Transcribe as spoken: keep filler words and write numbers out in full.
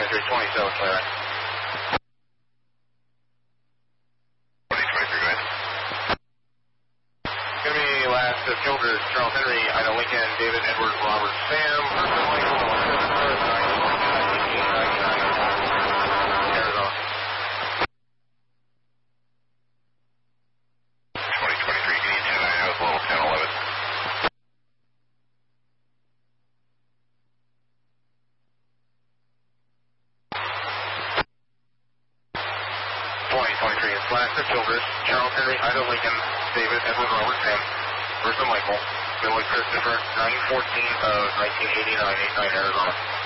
twenty-three twenty-seven, clear. twenty twenty-three, go ahead. Give me last of Childress, Charles Henry, Ida Lincoln, David Edward, Robert Sam, Person Michael, nineteen ninety-nine, Arizona. twenty twenty-three, Guinea ten nine, house level ten eleven. twenty twenty-three, it's last of Childress, Charles Henry, Ida Lincoln, David Edward, Robert Sam, Person Michael, Billy Christopher, nine fourteen of nineteen eighty-nine, eighty-nine, Arizona.